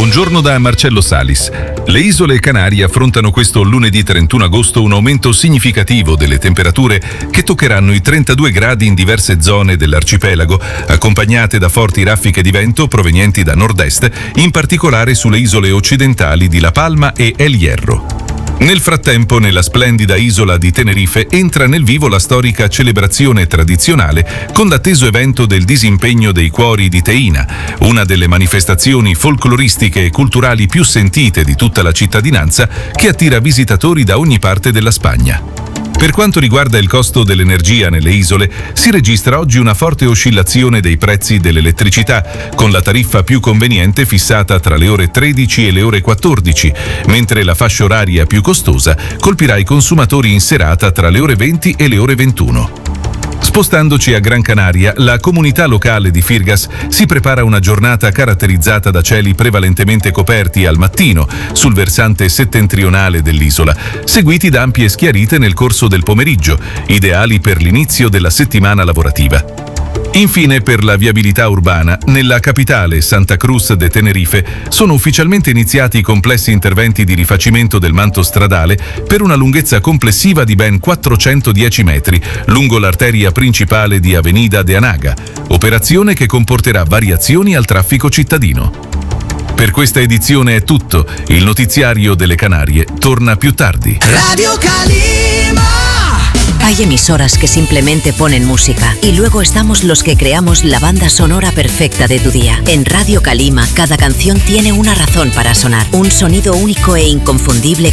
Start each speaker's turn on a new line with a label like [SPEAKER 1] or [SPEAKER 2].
[SPEAKER 1] Buongiorno da Marcello Salis. Le isole Canarie affrontano questo lunedì 31 agosto un aumento significativo delle temperature che toccheranno i 32 gradi in diverse zone dell'arcipelago, accompagnate da forti raffiche di vento provenienti da nord-est, in particolare sulle isole occidentali di La Palma e El Hierro. Nel frattempo, nella splendida isola di Tenerife entra nel vivo la storica celebrazione tradizionale con l'atteso evento del Disimpegno dei Cuori di Teina, una delle manifestazioni folcloristiche e culturali più sentite di tutta la cittadinanza, che attira visitatori da ogni parte della Spagna. Per quanto riguarda il costo dell'energia nelle isole, si registra oggi una forte oscillazione dei prezzi dell'elettricità, con la tariffa più conveniente fissata tra le ore 13 e le ore 14, mentre la fascia oraria più costosa colpirà i consumatori in serata tra le ore 20 e le ore 21. Spostandoci a Gran Canaria, la comunità locale di Firgas si prepara una giornata caratterizzata da cieli prevalentemente coperti al mattino sul versante settentrionale dell'isola, seguiti da ampie schiarite nel corso del pomeriggio, ideali per l'inizio della settimana lavorativa. Infine, per la viabilità urbana, nella capitale Santa Cruz de Tenerife sono ufficialmente iniziati i complessi interventi di rifacimento del manto stradale per una lunghezza complessiva di ben 410 metri lungo l'arteria principale di Avenida de Anaga, operazione che comporterà variazioni al traffico cittadino. Per questa edizione è tutto. Il notiziario delle Canarie torna più tardi.
[SPEAKER 2] Radio Calima.
[SPEAKER 3] Hay emisoras que simplemente ponen música y luego estamos los que creamos la banda sonora perfecta de tu día. En Radio Calima, cada canción tiene una razón para sonar, un sonido único e inconfundible